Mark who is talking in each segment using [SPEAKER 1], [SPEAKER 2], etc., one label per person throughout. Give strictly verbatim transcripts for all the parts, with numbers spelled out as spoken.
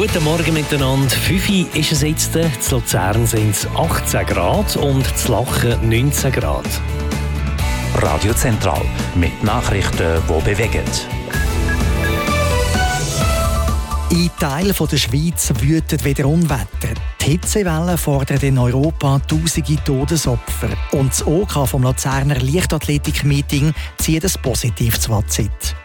[SPEAKER 1] Guten Morgen miteinander. fünf Uhr ist es jetzt. In Luzern sind es achtzehn Grad und in Lachen neunzehn Grad.
[SPEAKER 2] Radio Zentral mit Nachrichten, die bewegen.
[SPEAKER 3] In Teilen der Schweiz wütet wieder Unwetter. Die Hitzewelle fordert in Europa tausende Todesopfer. Und das OK vom Luzerner Leichtathletik-Meeting zieht ein positives Fazit.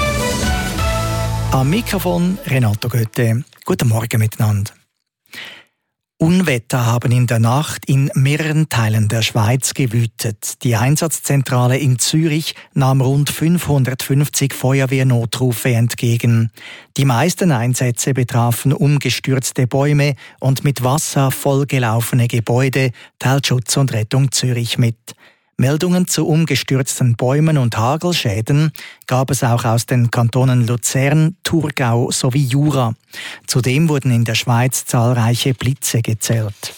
[SPEAKER 3] Am Mikrofon Renato Götte. Guten Morgen miteinander. Unwetter haben in der Nacht in mehreren Teilen der Schweiz gewütet. Die Einsatzzentrale in Zürich nahm rund fünfhundertfünfzig Feuerwehrnotrufe entgegen. Die meisten Einsätze betrafen umgestürzte Bäume und mit Wasser vollgelaufene Gebäude, teilt Schutz und Rettung Zürich mit. Meldungen zu umgestürzten Bäumen und Hagelschäden gab es auch aus den Kantonen Luzern, Thurgau sowie Jura. Zudem wurden in der Schweiz zahlreiche Blitze gezählt.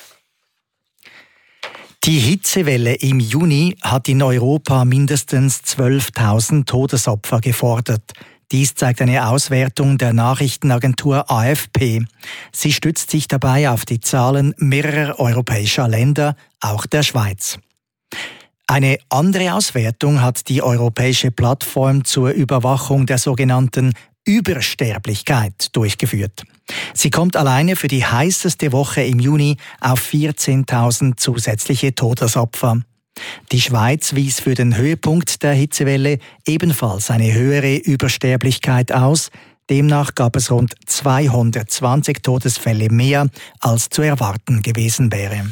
[SPEAKER 3] Die Hitzewelle im Juni hat in Europa mindestens zwölftausend Todesopfer gefordert. Dies zeigt eine Auswertung der Nachrichtenagentur A F P. Sie stützt sich dabei auf die Zahlen mehrerer europäischer Länder, auch der Schweiz. Eine andere Auswertung hat die Europäische Plattform zur Überwachung der sogenannten Übersterblichkeit durchgeführt. Sie kommt alleine für die heißeste Woche im Juni auf vierzehntausend zusätzliche Todesopfer. Die Schweiz wies für den Höhepunkt der Hitzewelle ebenfalls eine höhere Übersterblichkeit aus. Demnach gab es rund zweihundertzwanzig Todesfälle mehr, als zu erwarten gewesen wäre.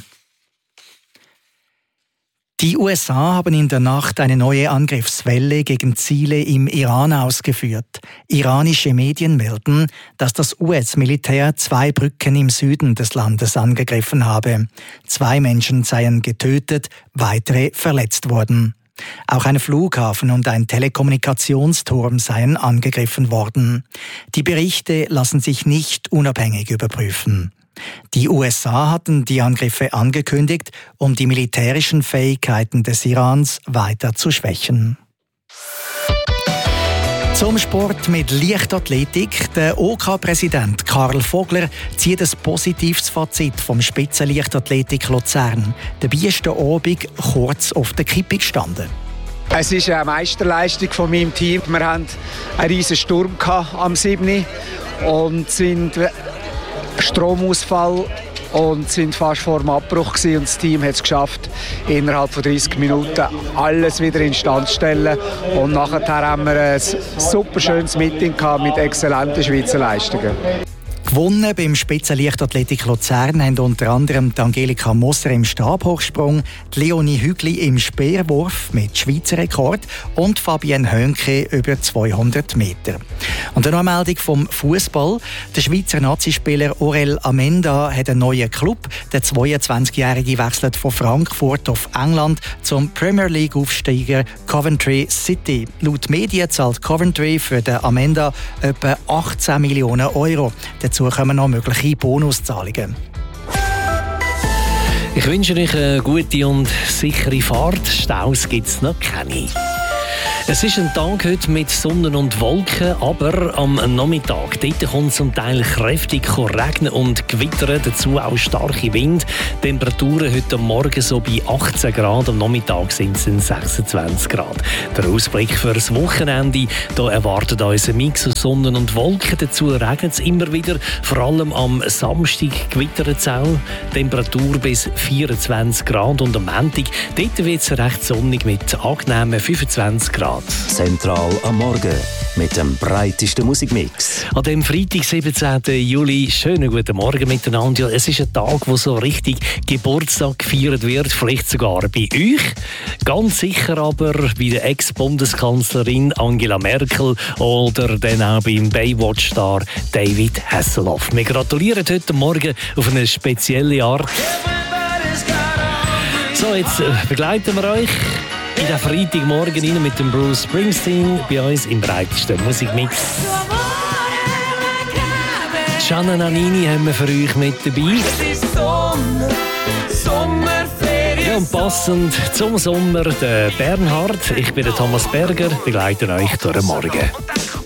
[SPEAKER 3] Die U S A haben in der Nacht eine neue Angriffswelle gegen Ziele im Iran ausgeführt. Iranische Medien melden, dass das U S-Militär zwei Brücken im Süden des Landes angegriffen habe. Zwei Menschen seien getötet, weitere verletzt worden. Auch ein Flughafen und ein Telekommunikationsturm seien angegriffen worden. Die Berichte lassen sich nicht unabhängig überprüfen. Die U S A hatten die Angriffe angekündigt, um die militärischen Fähigkeiten des Irans weiter zu schwächen. Zum Sport mit Leichtathletik. Der OK-Präsident Karl Vogler zieht ein positives Fazit vom Spitzenleichtathletik Luzern. Dabei ist der Abend kurz auf der Kippe gestanden.
[SPEAKER 4] Es ist eine Meisterleistung von meinem Team. Wir hatten einen riesen Sturm am siebten und sind Stromausfall und sind fast vor dem Abbruch gewesen. Und das Team hat es geschafft, innerhalb von dreißig Minuten alles wieder instand zu stellen. Und nachher haben wir ein super schönes Meeting gehabt mit exzellenten Schweizer Leistungen.
[SPEAKER 3] Gewonnen beim Spitzenleichtathletik Luzern haben unter anderem die Angelika Moser im Stabhochsprung, die Leonie Hügli im Speerwurf mit Schweizer Rekord und Fabienne Hönke über zweihundert Meter. Und eine Meldung vom Fußball: Der Schweizer Nazispieler Aurel Amenda hat einen neuen Club. Der zweiundzwanzigjährige wechselt von Frankfurt auf England zum Premier League-Aufsteiger Coventry City. Laut Medien zahlt Coventry für den Amenda etwa achtzehn Millionen Euro. Dazu kommen noch mögliche Bonuszahlungen.
[SPEAKER 1] Ich wünsche euch eine gute und sichere Fahrt. Staus gibt es noch keine. Es ist ein Tag heute mit Sonne und Wolken, aber am Nachmittag dort kommt zum Teil kräftig regnen und gewittern, dazu auch starke Wind. Temperaturen heute Morgen so bei achtzehn Grad, am Nachmittag sind es sechsundzwanzig Grad. Der Ausblick für das Wochenende, da erwartet uns ein Mix aus Sonne und Wolken. Dazu regnet es immer wieder, vor allem am Samstag gewittert es auch. Temperatur bis vierundzwanzig Grad und am Montag dort wird es recht sonnig mit angenehmen fünfundzwanzig Grad.
[SPEAKER 2] Zentral am Morgen mit dem breitesten Musikmix.
[SPEAKER 1] An dem Freitag, siebenzehnten Juli, schönen guten Morgen miteinander. Es ist ein Tag, wo so richtig Geburtstag gefeiert wird, vielleicht sogar bei euch. Ganz sicher aber bei der Ex-Bundeskanzlerin Angela Merkel oder dann auch beim Baywatch-Star David Hasselhoff. Wir gratulieren heute Morgen auf eine spezielle Art. So, jetzt begleiten wir euch in den Freitagmorgen rein mit dem Bruce Springsteen bei uns im breitesten Musikmix. Gianna Nannini haben wir für euch mit dabei. Ja, und passend zum Sommer der Bernhard. Ich bin der Thomas Berger, begleite euch durch den Morgen.